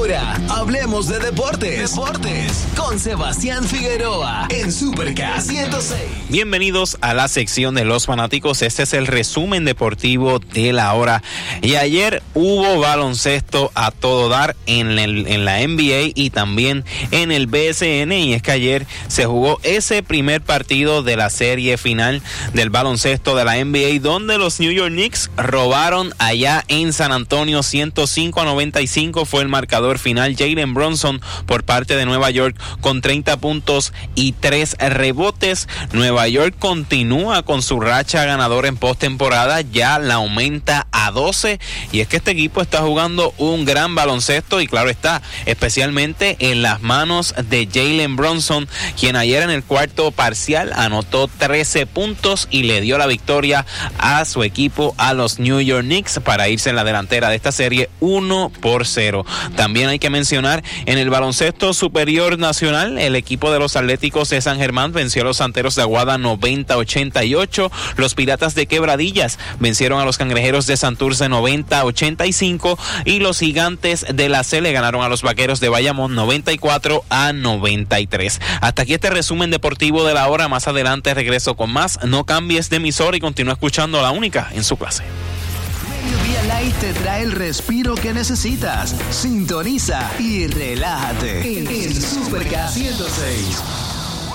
Ahora, hablemos de deportes. Con Sebastián Figueroa en Super K106. Bienvenidos a la sección de los fanáticos. Este es el resumen deportivo de la hora. Y ayer hubo baloncesto a todo dar en la NBA y también en el BSN. Y es que ayer se jugó ese primer partido de la serie final del baloncesto de la NBA, donde los New York Knicks robaron allá en San Antonio. 105-95 fue el marcador final. Jalen Brunson por parte de Nueva York con 30 puntos y 3 rebotes. Nueva York continúa con su racha ganadora en postemporada, ya la aumenta a 12, y es que este equipo está jugando un gran baloncesto y claro está, especialmente en las manos de Jalen Brunson, quien ayer en el cuarto parcial anotó 13 puntos y le dio la victoria a su equipo, a los New York Knicks, para irse en la delantera de esta serie 1-0. También hay que mencionar en el baloncesto superior nacional, el equipo de los Atléticos de San Germán venció a los Santeros de Aguada 90-88. Los Piratas de Quebradillas vencieron a los Cangrejeros de Santurce 90-85 y los Gigantes de la C le ganaron a los Vaqueros de Bayamón 94-93. Hasta aquí este resumen deportivo de la hora. Más adelante regreso con más. No cambies de emisora y continúa escuchando La Única en su clase. Mediodía Light te trae el respiro que necesitas. Sintoniza y relájate en Super K106.